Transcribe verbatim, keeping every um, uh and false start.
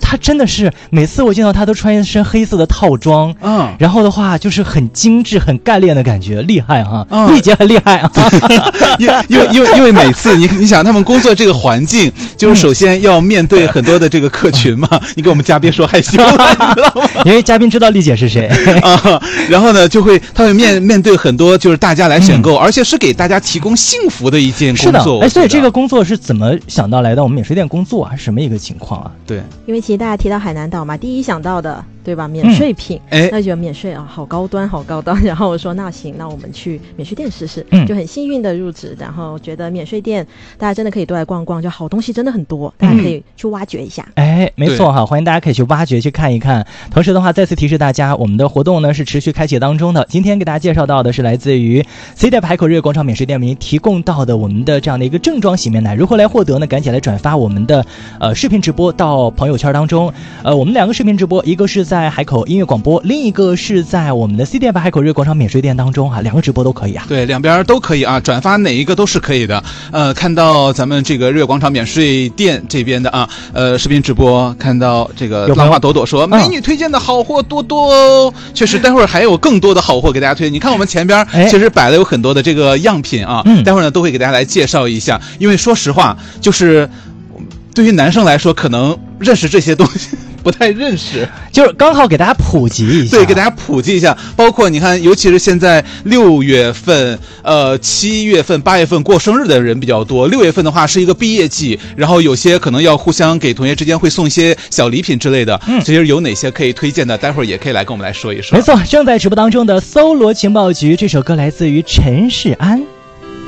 他真的是每次我见到他都穿一身黑色的套装，嗯，然后的话就是很精致很干练的感觉，厉害哈、啊，丽、嗯、姐很厉害啊， 因为因为因为因为每次你你想他们工作这个环境，就是首先要面对很多的这个客群嘛，嗯、你给我们嘉宾说害羞了，你知道吗？ 因为嘉宾知道丽姐是谁啊，然后呢就会他会面面对很多就是大家来选购、嗯，而且是给大家提供幸福的一件工作。 是的，哎，所以这个工作是怎么想到来到我们免税店工作啊？是什么一个情况啊？ 对， 因为其实大家提到海南岛嘛，第一想到的对吧？免税品，哎、嗯，那觉得免税啊，好高端，好高端。然后我说那行，那我们去免税店试试，嗯，就很幸运的入职。然后觉得免税店大家真的可以多来逛逛，就好东西真的很多，大家可以去挖掘一下。 哎、嗯，没错哈，欢迎大家可以去挖掘去看一看。同时的话，再次提示大家，我们的活动呢是持续开启当中的。今天给大家介绍到的是来自于 C 代海口日月广场免税店为您提供到的我们的这样的一个正装洗面奶，如何来获得呢？赶紧来转发我们的呃视频直播到朋友圈当中。呃，我们两个视频直播，一个是在海口音乐广播，另一个是在我们的 C 代海口日月广场免税店当中啊，两个直播都可以啊。 对，两边都可以啊，转发哪一个都是可以的。呃，看到咱们这个日月广场免税店这边的啊，呃，视频直播，看到这个浪花朵朵说、嗯、美女推荐的好货多多哦，确实，待会儿还有更多的好货给大家推荐。你看我们前边其实摆了有很多的这个样品啊，嗯、待会儿呢都会给大家来介绍一下。因为说实话，就是对于男生来说，可能认识这些东西不太认识， 就是刚好给大家普及一下， 对，给大家普及一下。包括你看，尤其是现在六月份、呃七月份、八月份过生日的人比较多。六月份的话是一个毕业季，然后有些可能要互相给同学之间会送一些小礼品之类的。嗯，其实有哪些可以推荐的，待会儿也可以来跟我们来说一说。 没错，正在直播当中的搜罗情报局这首歌来自于陈世安。